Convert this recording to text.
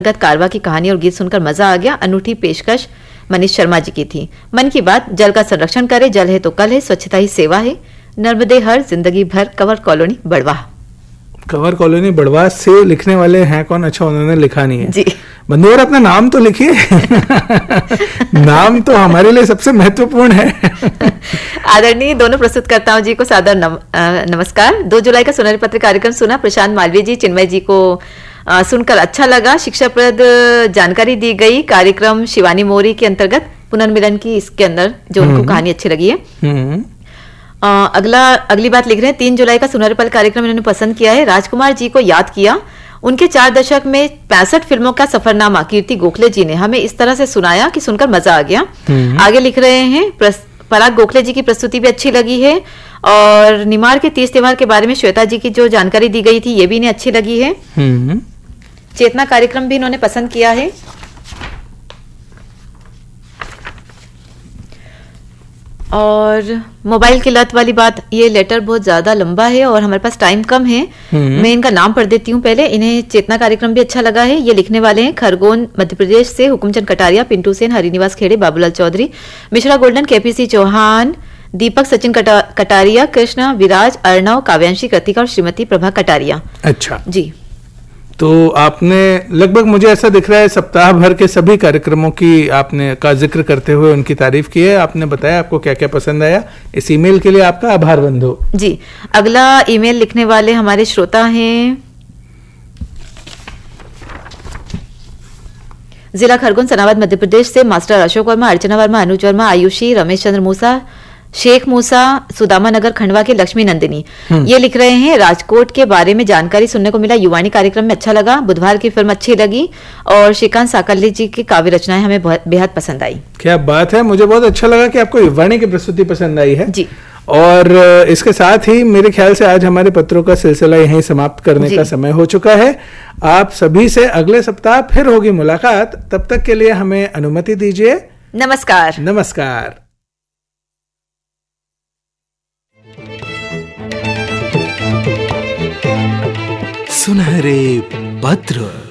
हकीकत कारवा की कहानी और गीत सुनकर मजा आ गया। अनूठी पेशकश मनीष शर्मा जी की थी। मन की बात, जल का संरक्षण करें, जल है तो कल है, स्वच्छता ही सेवा है, नर्मदे हर जिंदगी भर, कंवर कॉलोनी बड़वाह। कंवर कॉलोनी बड़वाह से लिखने वाले हैं कौन? अच्छा, उन्होंने लिखा नहीं है जी। बंधुवर, अपना नाम तो लिखिए। नाम तो हमारे लिए सबसे महत्वपूर्ण है। आदरणीय दोनों प्रस्तुतकर्ताओं जी को सादर नमस्कार। 2 जुलाई का सोनेरी पत्र कार्यक्रम सुना। प्रशांत मालवीय जी, चिन्मय जी को सुनकर अच्छा लगा। शिक्षाप्रद जानकारी दी गई। कार्यक्रम शिवानी मोरी के अंतर्गत पुनर्मिलन की, इसके अंदर जो उनको कहानी अच्छी लगी है। अगली बात लिख रहे हैं, 3 जुलाई का सुनहरे पल कार्यक्रम इन्होंने पसंद किया है। राजकुमार जी को याद किया। उनके 4 दशक में 65 फिल्मों का सफरनामा कीर्ति गोखले जी ने हमें इस तरह से सुनाया कि सुनकर मजा आ गया। आगे लिख रहे हैं, पराग गोखले जी की प्रस्तुति भी अच्छी लगी है और निमाड़ के तीज त्योहार के बारे में श्वेता जी की जो जानकारी दी गई थी ये भी इन्हें अच्छी लगी है। चेतना कार्यक्रम भी इन्होंने पसंद किया है। और मोबाइल की लत वाली बात, ये लेटर बहुत ज्यादा लंबा है और हमारे पास टाइम कम है। मैं इनका नाम पढ़ देती हूँ पहले। इन्हें चेतना कार्यक्रम भी अच्छा लगा है। ये लिखने वाले हैं खरगोन मध्य प्रदेश से हुकुमचंद कटारिया, पिंटू सेन, हरिनिवास खेड़े, बाबूलाल चौधरी, मिश्रा गोल्डन, केपीसी चौहान, दीपक सचिन कटारिया, कृष्णा, विराज, अर्णव, काव्यांशी, कृतिका और श्रीमती प्रभा कटारिया। अच्छा जी, तो आपने लगभग, मुझे ऐसा दिख रहा है, सप्ताह भर के सभी कार्यक्रमों की आपने का जिक्र करते हुए उनकी तारीफ की है। आपने बताया आपको क्या क्या पसंद आया। इस ईमेल के लिए आपका आभार बंधु। जी, अगला ईमेल लिखने वाले हमारे श्रोता हैं जिला खरगोन सनावद मध्य प्रदेश से मास्टर अशोक वर्मा, अर्चना वर्मा, अनुज वर्मा, आयुषी, रमेश चंद्र मूसा, शेख मूसा, सुदामा नगर खंडवा के लक्ष्मी नंदिनी। ये लिख रहे हैं, राजकोट के बारे में जानकारी सुनने को मिला। युवाणी कार्यक्रम में अच्छा लगा। बुधवार की फिल्म अच्छी लगी और श्रीकांत साकल्ली जी की काव्य रचनाएं हमें बेहद पसंद आई। क्या बात है, मुझे बहुत अच्छा लगा कि आपको युवाणी की प्रस्तुति पसंद आई है। जी, और इसके साथ ही मेरे ख्याल से आज हमारे पत्रों का सिलसिला यहीं समाप्त करने का समय हो चुका है। आप सभी से अगले सप्ताह फिर होगी मुलाकात। तब तक के लिए हमें अनुमति दीजिए। नमस्कार। नमस्कार। सुनहरे पत्र।